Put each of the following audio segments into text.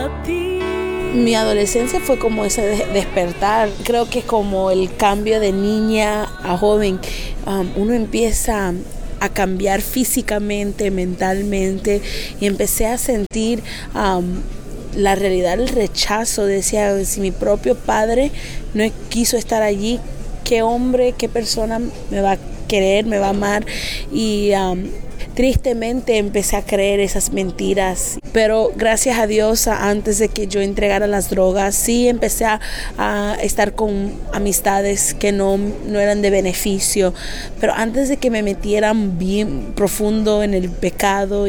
Mi adolescencia fue como ese despertar. Creo que como el cambio de niña a joven, uno empieza a cambiar físicamente, mentalmente, y empecé a sentir la realidad, el rechazo. Decía, si mi propio padre no quiso estar allí, ¿qué hombre, qué persona me va a querer, me va a amar? Y tristemente empecé a creer esas mentiras, pero gracias a Dios, antes de que yo entregara las drogas, sí empecé a estar con amistades que no eran de beneficio, pero antes de que me metieran bien profundo en el pecado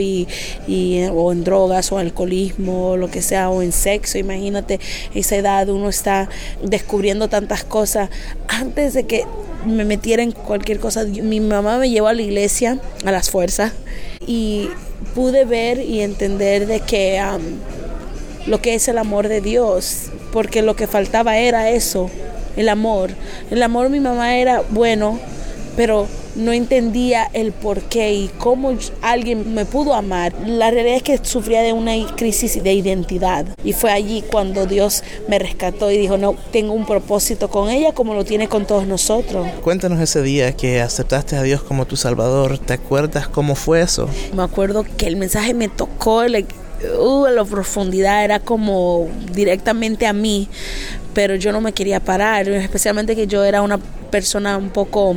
o en drogas o alcoholismo o lo que sea, o en sexo. Imagínate, esa edad uno está descubriendo tantas cosas. Antes de que me metiera en cualquier cosa, mi mamá me llevó a la iglesia a las fuerzas y pude ver y entender de que lo que es el amor de Dios, porque lo que faltaba era eso, el amor. Mi mamá era bueno, pero no entendía el por qué y cómo alguien me pudo amar. La realidad es que sufría de una crisis de identidad, y fue allí cuando Dios me rescató y dijo, no, tengo un propósito con ella como lo tiene con todos nosotros. Cuéntanos ese día que aceptaste a Dios como tu Salvador. ¿Te acuerdas cómo fue eso? Me acuerdo que el mensaje me tocó a la profundidad, era como directamente a mí, pero yo no me quería parar, especialmente que yo era una persona un poco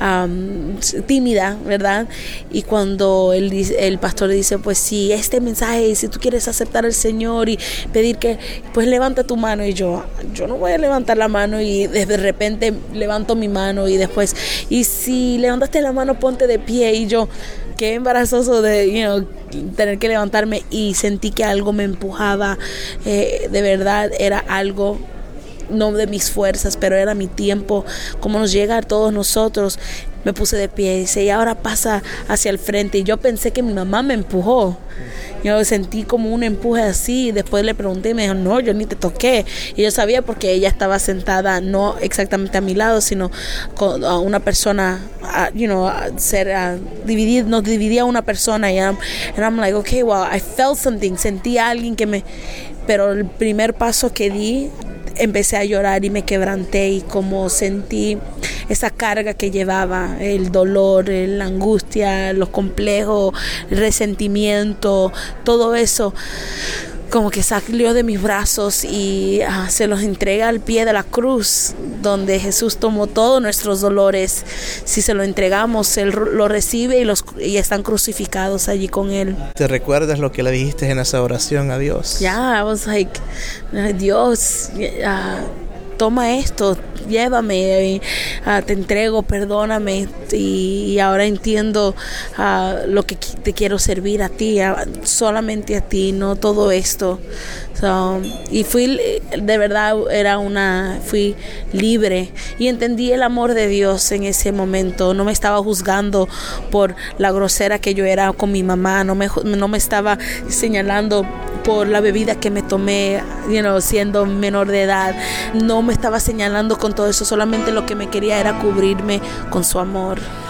tímida, ¿verdad? Y cuando el pastor dice, pues si este mensaje, si tú quieres aceptar al Señor y pedir que, pues levanta tu mano, y yo no voy a levantar la mano, y de repente levanto mi mano, y después, y si levantaste la mano, ponte de pie, y yo, qué embarazoso de tener que levantarme, y sentí que algo me empujaba, de verdad era algo no de mis fuerzas, pero era mi tiempo, como nos llega a todos nosotros. Me puse de pie y dice, y ahora pasa hacia el frente, y yo pensé que mi mamá me empujó. Yo sentí como un empuje así, y después le pregunté y me dijo, no, yo ni te toqué. Y yo sabía porque ella estaba sentada no exactamente a mi lado, sino con una persona, nos dividía una persona, y I'm like, okay, well, I felt something, sentí a alguien pero el primer paso que di, empecé a llorar y me quebranté, y como sentí esa carga que llevaba, el dolor, la angustia, los complejos, el resentimiento, todo eso como que salió de mis brazos y se los entrega al pie de la cruz, donde Jesús tomó todos nuestros dolores. Si se lo entregamos, Él lo recibe y están crucificados allí con Él. ¿Te recuerdas lo que le dijiste en esa oración a Dios? I was like, Dios, toma esto, llévame, te entrego, perdóname, y ahora entiendo lo que te quiero servir a ti, solamente a ti, no todo esto. Y fui, de verdad, fui libre y entendí el amor de Dios en ese momento. No me estaba juzgando por la grosera que yo era con mi mamá, no me estaba señalando por la bebida que me tomé, siendo menor de edad. No me estaba señalando con todo eso, solamente lo que me quería era cubrirme con su amor.